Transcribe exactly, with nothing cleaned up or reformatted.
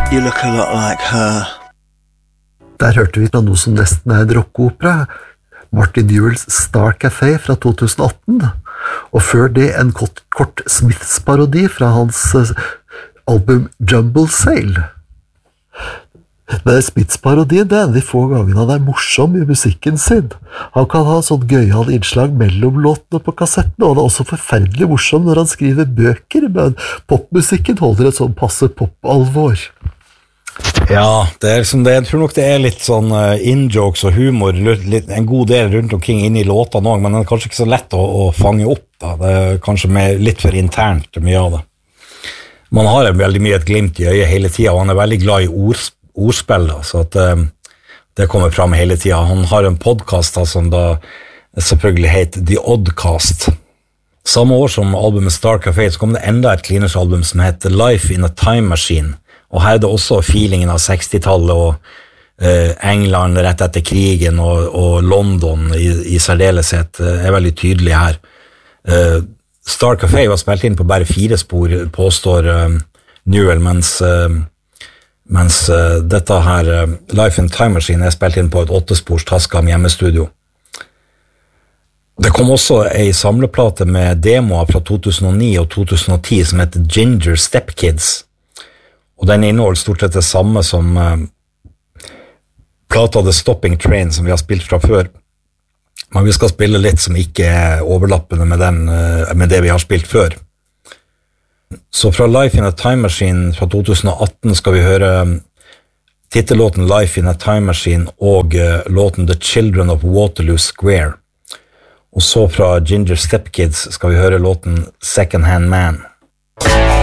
You look a lot like her. Der hørte vi fra noe som nesten er et rockeopera, Martin Newells Star Café fra to tusen og atten, og før det en kort, kort Smiths-parodi fra hans uh, album Jumble Sale. Men Smiths-parodien, det er en av de få gangene han er morsom i musikken sin. Han kan ha sånn gøyal innslag mellom låtene på kassetten, og han er også forferdelig morsom når han skriver bøker, men popmusikken holder et sånn passe pop-alvor. Ja, det er liksom det, jeg tror nok det er litt sånn uh, in-jokes og humor, litt, en god del rundt omkring inne i låtene også, men det er kanskje ikke så lett å, å fange opp da. Det er kanskje med, litt for internt mye av det. Man har veldig mye et glimt i øyet hele tiden, og han er veldig glad i ord, ordspill, da, så at uh, det kommer frem hele tiden. Han har en podcast da, som da selvfølgelig heter The Oddcast. Samme år som albumet Star Café så kom det enda et Cleaners album som heter Life in a Time Machine. Og her er det også feelingen av sekstitallet og eh, England rett etter krigen og, og London i, i særdeleshet eh, er veldig tydelig her. Eh, Star Café var spilt inn på bare fire spor, påstår eh, Newell, mens, eh, mens eh, dette her, eh, Life in Time Machine, er spilt inn på et åttespors Tascam hjemmestudio. Det kom også en samleplate med demoer fra to tusen og ni og to tusen og ti som heter Ginger Stepkids. Og den inneholder stort sett det samme som uh, plata The Stopping Train som vi har spilt fra før. Men vi skal spille litt som ikke er overlappende med, den, uh, med det vi har spilt før. Så fra Life in a Time Machine fra to tusen og atten skal vi høre um, titellåten Life in a Time Machine og uh, låten The Children of Waterloo Square. Og så fra Ginger Stepkids skal vi høre låten Second Hand Man.